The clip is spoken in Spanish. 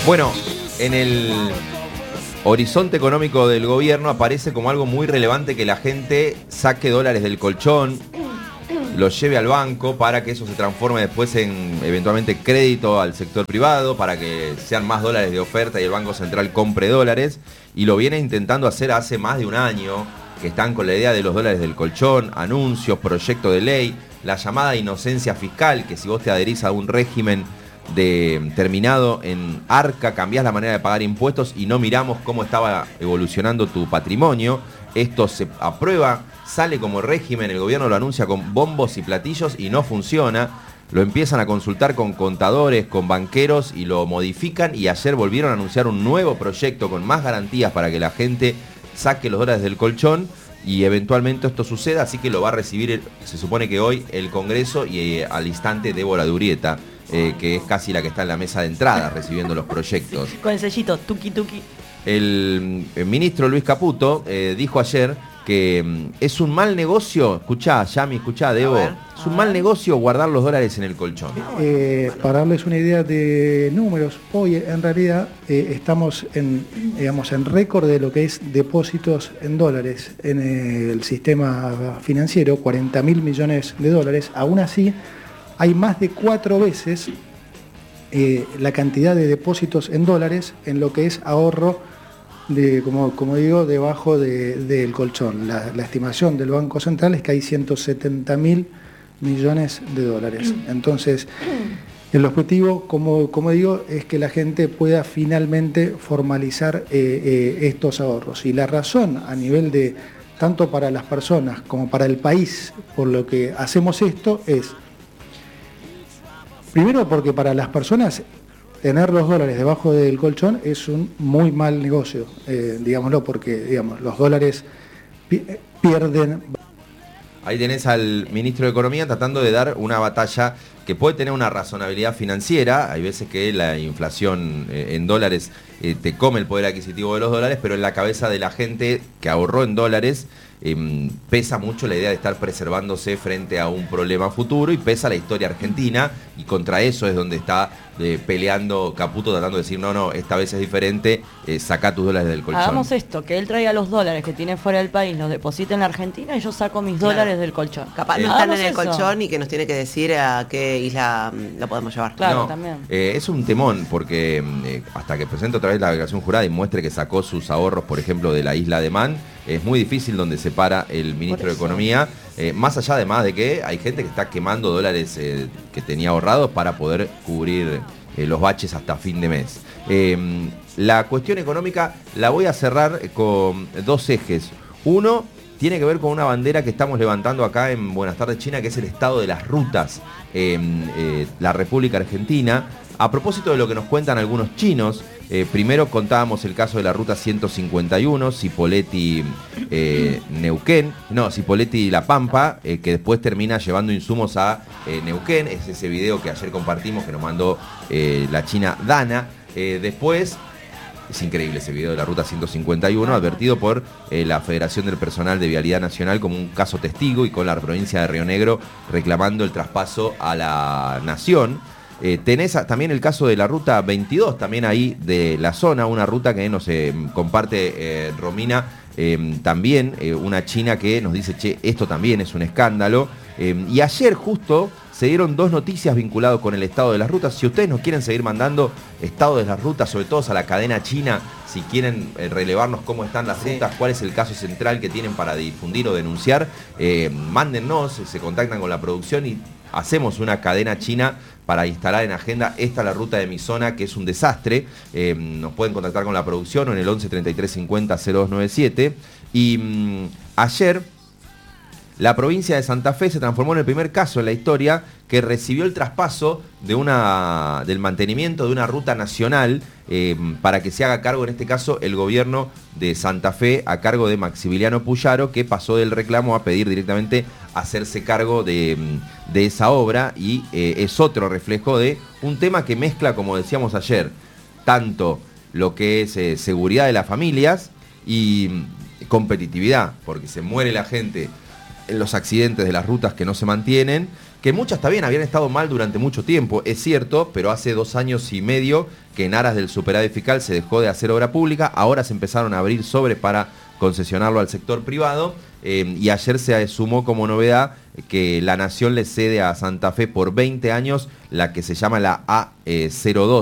Bueno, en el horizonte económico del gobierno aparece como algo muy relevante que la gente saque dólares del colchón, los lleve al banco para que eso se transforme después en eventualmente crédito al sector privado, para que sean más dólares de oferta y el Banco Central compre dólares. Y lo viene intentando hacer hace más de un año, que están con la idea de los dólares del colchón, anuncios, proyecto de ley, la llamada inocencia fiscal, que si vos te adherís a un régimen terminado en arca, cambiás la manera de pagar impuestos y no miramos cómo estaba evolucionando tu patrimonio. Esto se aprueba, sale como régimen, el gobierno lo anuncia con bombos y platillos y no funciona. Lo empiezan a consultar con contadores, con banqueros y lo modifican, y ayer volvieron a anunciar un nuevo proyecto con más garantías para que la gente saque los dólares del colchón y eventualmente esto suceda, así que lo va a recibir, se supone que hoy, el Congreso y al instante Débora Durieta, que es casi la que está en la mesa de entrada recibiendo los proyectos. Con el sellito, tuki tuki. El ministro Luis Caputo dijo ayer que es un mal negocio, escuchá, Yami, escuchá, Debo, es un mal negocio guardar los dólares en el colchón. Para darles una idea de números, hoy en realidad estamos en récord de lo que es depósitos en dólares en el sistema financiero, 40.000 millones de dólares. Aún así, hay más de 4 veces la cantidad de depósitos en dólares en lo que es ahorro, como digo, debajo del colchón. La estimación del Banco Central es que hay 170.000 millones de dólares. Entonces, el objetivo, como digo, es que la gente pueda finalmente formalizar estos ahorros. Y la razón a nivel de, tanto para las personas como para el país, por lo que hacemos esto es, primero porque para las personas tener los dólares debajo del colchón es un muy mal negocio, digámoslo, porque los dólares pierden. Ahí tenés al ministro de Economía tratando de dar una batalla que puede tener una razonabilidad financiera. Hay veces que la inflación en dólares te come el poder adquisitivo de los dólares, pero en la cabeza de la gente que ahorró en dólares pesa mucho la idea de estar preservándose frente a un problema futuro, y pesa la historia argentina, y contra eso es donde está peleando Caputo, tratando de decir, no, esta vez es diferente, sacá tus dólares del colchón. Hagamos esto, que él traiga los dólares que tiene fuera del país, los deposite en la Argentina y yo saco mis dólares del colchón. Capaz no están en el colchón y que nos tiene que decir a qué isla la podemos llevar. Claro, también. Es un temón, porque hasta que presente otra vez la declaración jurada y muestre que sacó sus ahorros, por ejemplo, de la isla de Man, es muy difícil donde se para el ministro de Economía, más allá además de que hay gente que está quemando dólares que tenía ahorrados para poder cubrir los baches hasta fin de mes. La cuestión económica la voy a cerrar con 2 ejes. Uno tiene que ver con una bandera que estamos levantando acá en Buenas Tardes China, que es el estado de las rutas en la República Argentina. A propósito de lo que nos cuentan algunos chinos, primero contábamos el caso de la ruta 151, Cipolletti-La Pampa, que después termina llevando insumos a Neuquén. Es ese video que ayer compartimos, que nos mandó la china Dana. Después, es increíble ese video de la ruta 151, advertido por la Federación del Personal de Vialidad Nacional como un caso testigo, y con la provincia de Río Negro reclamando el traspaso a la Nación. Tenés también el caso de la ruta 22, también ahí de la zona, una ruta que nos comparte Romina, también una china que nos dice, che, esto también es un escándalo. Y ayer justo se dieron 2 noticias vinculadas con el estado de las rutas. Si ustedes nos quieren seguir mandando estado de las rutas, sobre todo a la cadena china, si quieren relevarnos cómo están las rutas, cuál es el caso central que tienen para difundir o denunciar, mándennos, se contactan con la producción y hacemos una cadena china para instalar en agenda. Esta es la ruta de mi zona, que es un desastre. Nos pueden contactar con la producción o en el 11 33 50 0297. Y ayer la provincia de Santa Fe se transformó en el primer caso en la historia que recibió el traspaso del mantenimiento de una ruta nacional para que se haga cargo, en este caso, el gobierno de Santa Fe, a cargo de Maximiliano Puyaro, que pasó del reclamo a pedir directamente hacerse cargo de esa obra, y es otro reflejo de un tema que mezcla, como decíamos ayer, tanto lo que es seguridad de las familias y competitividad, porque se muere la gente los accidentes de las rutas que no se mantienen, que muchas también habían estado mal durante mucho tiempo, es cierto, pero hace 2 años y medio que en aras del superávit fiscal se dejó de hacer obra pública, ahora se empezaron a abrir sobres para concesionarlo al sector privado, y ayer se sumó como novedad que la Nación le cede a Santa Fe por 20 años la que se llama la A02,